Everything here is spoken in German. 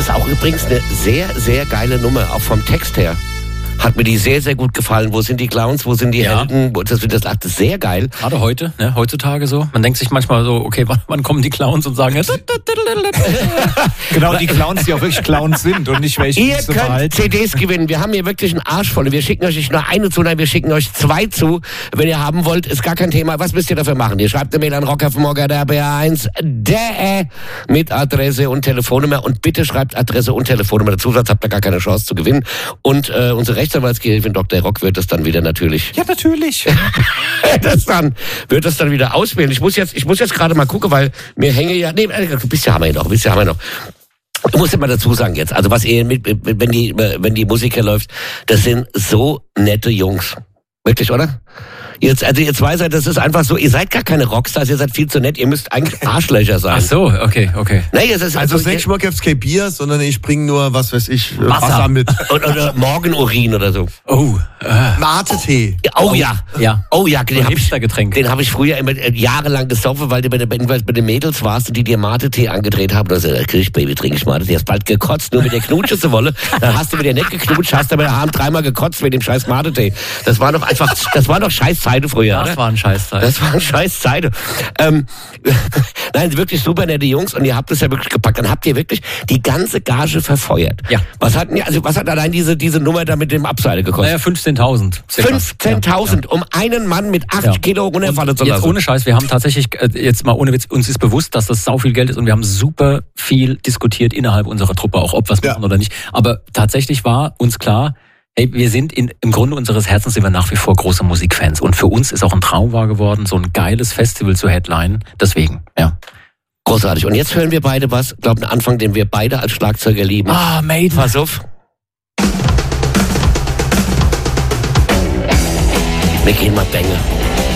ist auch übrigens eine sehr, sehr geile Nummer, auch vom Text her. Hat mir die sehr, sehr gut gefallen. Wo sind die Clowns, wo sind die Helden? Das ist sehr geil. Gerade heute, ne, heutzutage so. Man denkt sich manchmal so, okay, wann kommen die Clowns und sagen... Genau, die Clowns, die auch wirklich Clowns sind und nicht welche, die Ihr so könnt verhalten. CDs gewinnen. Wir haben hier wirklich einen Arsch voll. Wir schicken euch nicht nur eine zu, nein, wir schicken euch 2 zu. Wenn ihr haben wollt, ist gar kein Thema. Was müsst ihr dafür machen? Ihr schreibt eine Mail an rockerfmorgen.1 mit Adresse und Telefonnummer. Und bitte schreibt Adresse und Telefonnummer dazu, sonst habt ihr gar keine Chance zu gewinnen. Und unsere Rechtsanwaltsgehilfin Dr. Rock wird das dann wieder natürlich... Ja, natürlich. wird das dann wieder auswählen. Ich muss jetzt gerade mal gucken, weil mir hänge ja... Nee, bisher haben wir noch. Ich muss immer dazu sagen jetzt, also was ihr wenn die Musik hier läuft, das sind so nette Jungs. Wirklich, oder? Ihr zwei seid, das ist einfach so, ihr seid gar keine Rockstars, ihr seid viel zu nett, ihr müsst eigentlich Arschlöcher sein. Ach so, okay. Nee, es ist Also das nächste Mal gibt's kein Bier, sondern ich bringe nur, was weiß ich, Wasser mit. oder Morgenurin oder so. Oh, Mate-Tee. Oh ja. Oh ja, ein Hipstergetränk. Den habe ich früher immer jahrelang gesoffen, weil du bei den Mädels warst und die dir Mate-Tee angedreht haben. Und dann krieg ich, Baby, trinke ich Mate-Tee. Hast bald gekotzt, nur mit der Knutsche zu wollen. Dann hast du mit der nicht geknutscht, hast aber daheim 3-mal gekotzt mit dem scheiß Mate-Tee. Das war doch scheiß Zeiten früher, das oder? war ein Scheißzeit. Das war ein scheiß Zeiten. Nein, wirklich super nette Jungs und ihr habt es ja wirklich gepackt. Dann habt ihr wirklich die ganze Gage verfeuert. Ja. Was hat allein diese Nummer da mit dem Abseile gekostet? Naja, 15.000. 15.000, um einen Mann mit 8 Kilo runterfallen zu lassen. Jetzt ohne Scheiß, wir haben tatsächlich, jetzt mal ohne Witz, uns ist bewusst, dass das sau viel Geld ist und wir haben super viel diskutiert innerhalb unserer Truppe, auch ob wir es machen oder nicht. Aber tatsächlich war uns klar, hey, wir sind im Grunde unseres Herzens sind wir nach wie vor große Musikfans und für uns ist auch ein Traum wahr geworden, so ein geiles Festival zu headlinen. Deswegen, ja. Großartig. Und jetzt hören wir beide was, glaube einen Anfang, den wir beide als Schlagzeuger lieben. Maiden. Pass auf. Wir gehen mal Bänge.